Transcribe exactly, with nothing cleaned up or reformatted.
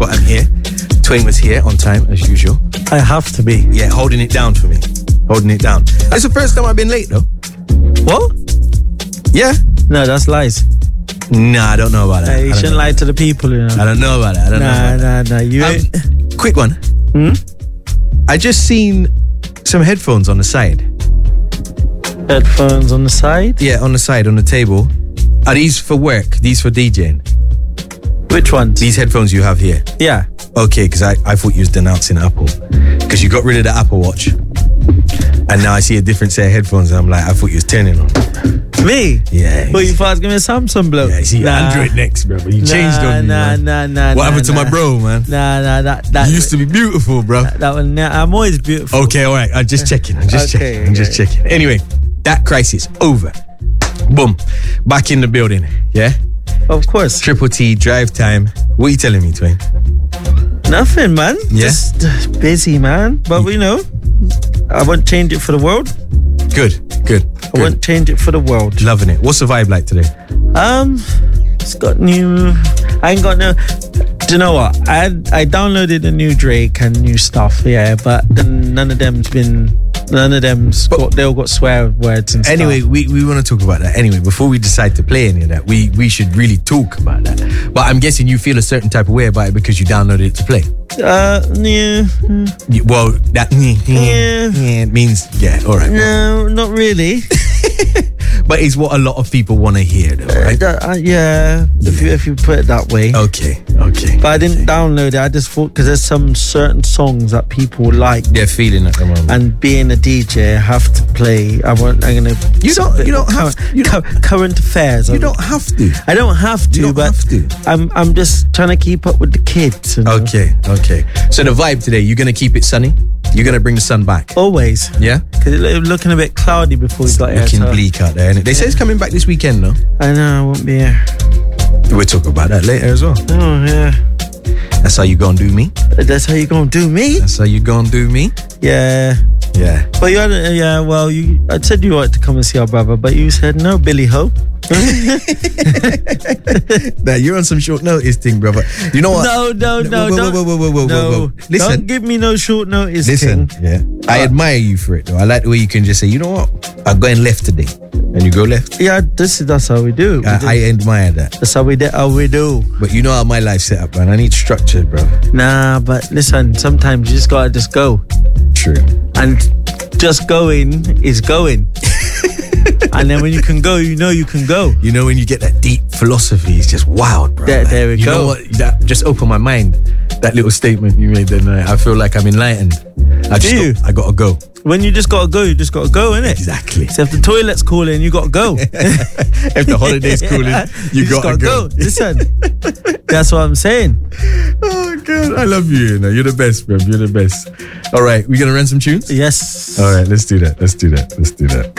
but I'm here. Twain was here on time, as usual. I have to be. Yeah, holding it down for me. Holding it down. It's the first time I've been late, though. What? Yeah. No, that's lies. Nah, I don't know about that. Uh, you shouldn't lie to the people, you know. I don't know about that. I don't nah, know about nah, that. nah. You Um, ain't... quick one. Hmm? I just seen some headphones on the side. Headphones on the side? Yeah, on the side, on the table. Are these for work? These for DJing? Which ones? These headphones you have here? Yeah. Okay, because I, I thought you was denouncing Apple. Because you got rid of the Apple Watch. And now I see a different set of headphones and I'm like, I thought you was turning on. Me? Yeah. Well, you thought I was giving me a Samsung bloke? Yeah, you see, nah. Android next, bro. But you changed nah, on me, nah, man. Nah, nah, What nah, happened to nah. my bro, man? Nah, nah, that... that You used to be beautiful, bro. That, that one, nah, I'm always beautiful. Okay, all right. I'm just checking. I'm just Okay, checking. I'm just okay. checking. Anyway, that crisis over. Boom. Back in the building. Yeah? Of course. Triple T, drive time. What are you telling me, Twain? Nothing, man. Yeah? Just uh, busy, man. But, you know, I won't change it for the world. Good, good. I good. won't change it for the world. Loving it. What's the vibe like today? Um, it's got new... I ain't got no... Do you know what? I I downloaded the new Drake and new stuff, yeah, but then none of them's been... None of them's got... They all got swear words and Anyway, stuff. we, we want to talk about that. Anyway, before we decide to play any of that, we, we should really talk about that. But I'm guessing you feel a certain type of way about it because you downloaded it to play. Uh, yeah. You- Well, that Yeah. yeah, it means, yeah, all right. No, not really. But it's what a lot of people want to hear, though, right? Uh, uh, yeah, if you, if you put it that way. Okay, okay. But I didn't download it. I just thought because there's some certain songs that people like, They're feeling at the moment. and being a D J, I have to play. I want. I'm gonna. You don't- you don't have- you Current, current affairs. You don't have to. I don't have to, You don't but have to. I'm. I'm just trying to keep up with the kids. You know? Okay, okay. So the vibe today, you're going to keep it sunny? You're going to bring the sun back? Always. Yeah? Because it was looking a bit cloudy before we got here. Looking so- bleak out there, innit? They say it's coming back this weekend, though. I know. I won't be here. We'll talk about that later as well. Oh yeah. That's how you gonna do me? That's how you gonna do me? That's how you gonna do me? Yeah. Yeah. But you had, yeah, well, you. I said you wanted to come and see our brother, but you said no, Billy Ho. Now, you're on some short notice thing, brother. You know what? No, no, no, Whoa, whoa, don't, whoa, whoa, whoa, whoa, no, whoa, whoa. Listen. Don't give me no short notice. Listen, King. yeah. I admire you for it, though. I like the way you can just say, you know what? I'm going left today. And you go left. Yeah, this is that's how we do. We I, do. I admire that. That's how we do. How we do. But you know how my life's set up, man. I need structure, bro. Nah, but listen. Sometimes you just gotta just go, True. and just going is going. And then when you can go, you know you can go. You know, when you get that deep philosophy, it's just wild, bro. There- Like, there we you go. know what? That just opened my mind. That little statement you made, then I feel like I'm enlightened. I just Do you? Got, I gotta go. When you just gotta go, you just gotta go, innit? Exactly. So if the toilet's calling, you gotta go. If the holiday's calling, you, just gotta, go. Listen, that's what I'm saying. Oh God, I love you. You know, you're the best, bro. You're the best. All right, we gonna run some tunes. Yes. All right, let's do that. Let's do that. Let's do that.